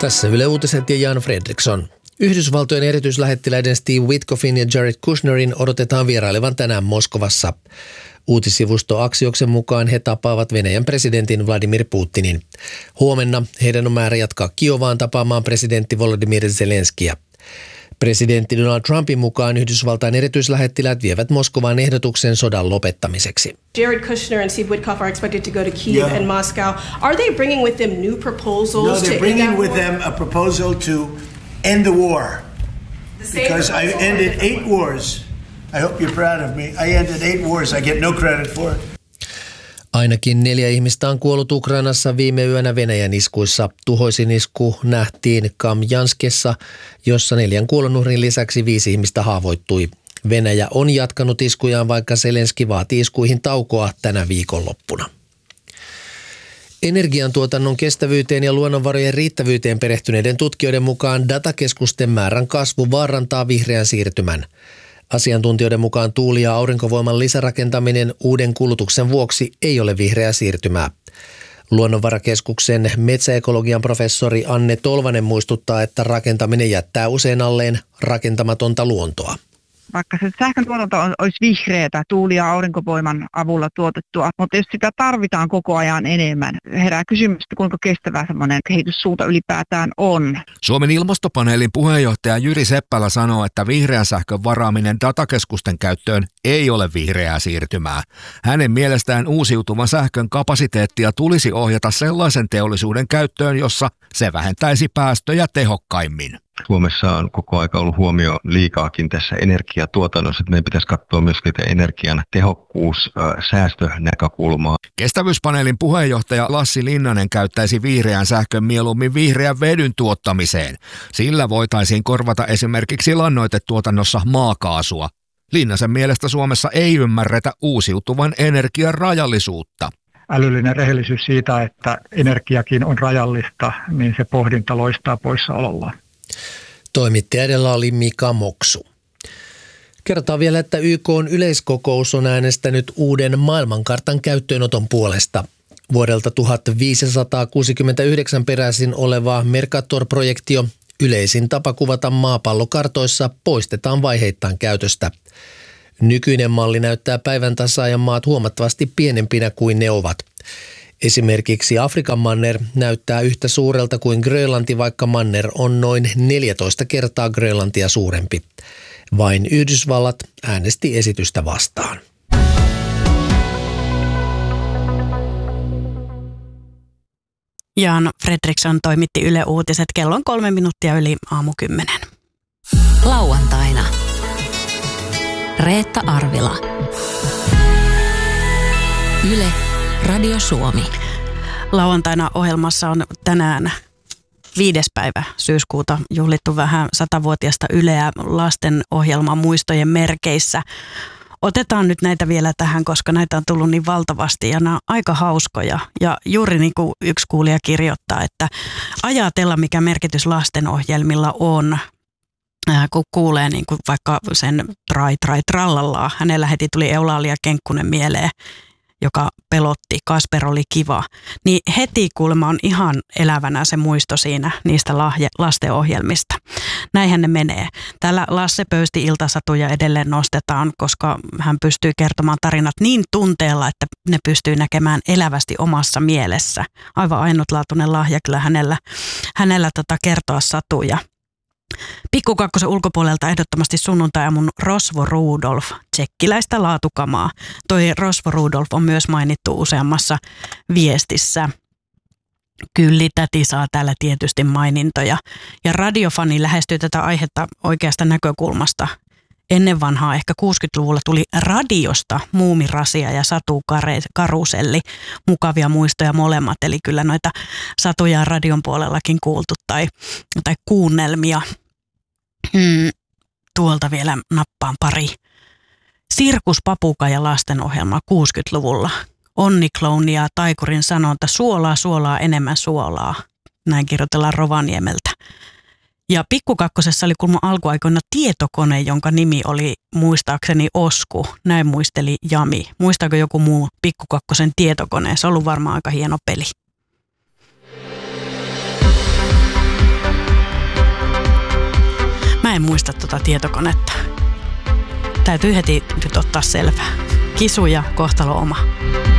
Tässä Yle Uutiset ja Jan Fredriksson. Yhdysvaltojen erityislähettiläiden Steve Witkoffin ja Jared Kushnerin odotetaan vierailevan tänään Moskovassa. Uutissivusto Axioksen mukaan he tapaavat Venäjän presidentin Vladimir Putinin. Huomenna heidän on määrä jatkaa Kiovaan tapaamaan presidentti Volodymyr Zelenskiä. Presidentti Donald Trumpin mukaan Yhdysvaltain erityislähettiläät vievät Moskovaan ehdotuksen sodan lopettamiseksi. Jared Kushner and Steve Witkoff are expected to go to Kyiv and Moscow. Are they bringing with them new proposals? No, they're bringing with them a proposal to end the war. Because I ended 8 wars. I hope you're proud of me. I ended 8 wars. I get no credit for it. Ainakin 4 ihmistä on kuollut Ukrainassa viime yönä Venäjän iskuissa. Tuhoisin isku nähtiin Kamjanskessa, jossa 4 kuolonuhrin lisäksi 5 ihmistä haavoittui. Venäjä on jatkanut iskujaan, vaikka Zelenski vaati iskuihin taukoa tänä viikonloppuna. Energiantuotannon kestävyyteen ja luonnonvarojen riittävyyteen perehtyneiden tutkijoiden mukaan datakeskusten määrän kasvu vaarantaa vihreän siirtymän. Asiantuntijoiden mukaan tuuli- ja aurinkovoiman lisärakentaminen uuden kulutuksen vuoksi ei ole vihreää siirtymää. Luonnonvarakeskuksen metsäekologian professori Anne Tolvanen muistuttaa, että rakentaminen jättää usein alleen rakentamatonta luontoa. Vaikka se sähköntuotanto olisi vihreätä tuuli- ja aurinkovoiman avulla tuotettua, mutta jos sitä tarvitaan koko ajan enemmän, herää kysymys, kuinka kestävä semmoinen kehityssuunta ylipäätään on. Suomen ilmastopaneelin puheenjohtaja Jyri Seppälä sanoo, että vihreän sähkön varaaminen datakeskusten käyttöön ei ole vihreää siirtymää. Hänen mielestään uusiutuvan sähkön kapasiteettia tulisi ohjata sellaisen teollisuuden käyttöön, jossa se vähentäisi päästöjä tehokkaimmin. Suomessa on koko aika ollut huomio liikaakin tässä energiatuotannossa, että meidän pitäisi katsoa myös energian säästönäkökulmaa. Kestävyyspaneelin puheenjohtaja Lassi Linnanen käyttäisi vihreän sähkön mieluummin vihreän vedyn tuottamiseen. Sillä voitaisiin korvata esimerkiksi lannoitetuotannossa maakaasua. Linnasen mielestä Suomessa ei ymmärretä uusiutuvan energian rajallisuutta. Älyllinen rehellisyys siitä, että energiakin on rajallista, niin se pohdinta loistaa poissaolollaan. Toimittaja edellä oli Mika Moksu. Kerrotaan vielä, että YK:n yleiskokous on äänestänyt uuden maailmankartan käyttöönoton puolesta. Vuodelta 1569 peräisin oleva Mercator-projektio, yleisin tapa kuvata maapallokartoissa, poistetaan vaiheittain käytöstä. Nykyinen malli näyttää päivän tasaajan maat huomattavasti pienempinä kuin ne ovat. Esimerkiksi Afrikan manner näyttää yhtä suurelta kuin Grönlanti, vaikka manner on noin 14 kertaa Grönlantia suurempi. Vain Yhdysvallat äänesti esitystä vastaan. Jan Fredriksson toimitti Yle Uutiset. Kello on 3 minuuttia yli 10:00. Lauantaina. Reetta Arvila. Yle Radio Suomi. Lauantaina ohjelmassa on tänään 5. päivä syyskuuta juhlittu vähän 100-vuotiaasta Yleä lastenohjelman muistojen merkeissä. Otetaan nyt näitä vielä tähän, koska näitä on tullut niin valtavasti ja nämä on aika hauskoja. Ja juuri niin kuin yksi kuulija kirjoittaa, että ajatella mikä merkitys lastenohjelmilla on. Kun kuulee niin kuin vaikka sen trallallaa, hänellä heti tuli Eulalia Kenkkunen mieleen, joka pelotti, Kasper oli kiva, niin heti kuulemma on ihan elävänä se muisto siinä niistä lastenohjelmista. Näinhän ne menee. Täällä Lasse Pöysti iltasatuja edelleen nostetaan, koska hän pystyy kertomaan tarinat niin tunteella, että ne pystyy näkemään elävästi omassa mielessä. Aivan ainutlaatuinen lahja kyllä hänellä kertoa satuja. Pikku Kakkosen ulkopuolelta ehdottomasti sunnuntai-aamun Rosvo Rudolf, tsekkiläistä laatukamaa. Toi Rosvo Rudolf on myös mainittu useammassa viestissä. Kylli-täti saa täällä tietysti mainintoja. Ja radiofani lähestyy tätä aihetta oikeasta näkökulmasta. Ennen vanhaa, ehkä 60-luvulla tuli radiosta Muumirasia ja Satu Karuselli. Mukavia muistoja molemmat, eli kyllä noita satuja on radion puolellakin kuultu tai kuunnelmia. Tuolta vielä nappaan pari. Sirkuspapukaija lastenohjelma 60-luvulla. Onni Klouni ja Taikurin sanonta suolaa enemmän suolaa. Näin kirjoitellaan Rovaniemeltä. Ja Pikku Kakkosessa oli kulma alkuaikoina tietokone, jonka nimi oli muistaakseni Osku. Näin muisteli Jami. Muistaako joku muu Pikku Kakkosen tietokone? Se on ollut varmaan aika hieno peli. en muista tuota tietokonetta. Täytyy heti nyt ottaa selvää. Kisu ja kohtalo oma.